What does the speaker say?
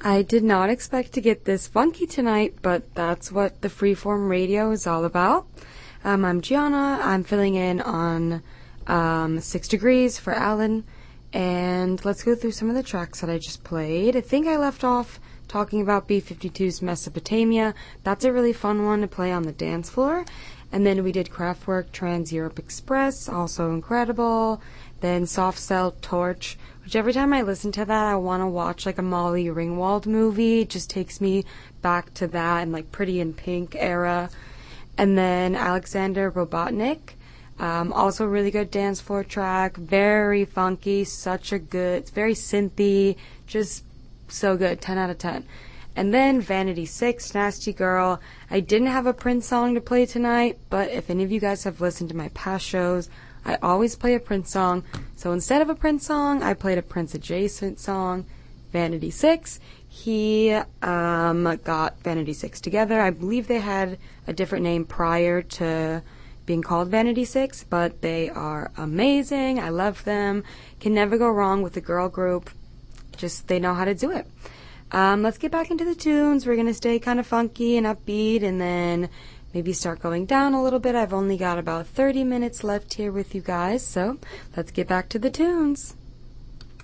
I did not expect to get this funky tonight, but that's what the Freeform Radio is all about. I'm Gianna. I'm filling in on 6 Degrees for Alan, and let's go through some of the tracks that I just played. I think I left off talking about B-52's Mesopotamia. That's a really fun one to play on the dance floor. And then we did Kraftwerk, Trans-Europe Express, also incredible. Then Soft Cell, Torch, which every time I listen to that, I want to watch like a Molly Ringwald movie. It just takes me back to that and like Pretty in Pink era. And then Alexander Robotnik, also a really good dance floor track, very funky, it's very synthy, just so good, 10 out of 10. And then Vanity 6, Nasty Girl. I didn't have a Prince song to play tonight, but if any of you guys have listened to my past shows, I always play a Prince song. So instead of a Prince song, I played a Prince adjacent song, Vanity 6. He got Vanity 6 together. I believe they had a different name prior to being called Vanity 6, but they are amazing. I love them. Can never go wrong with a girl group. Just, they know how to do it. Let's get back into the tunes. We're going to stay kind of funky and upbeat and then maybe start going down a little bit. I've only got about 30 minutes left here with you guys, so let's get back to the tunes.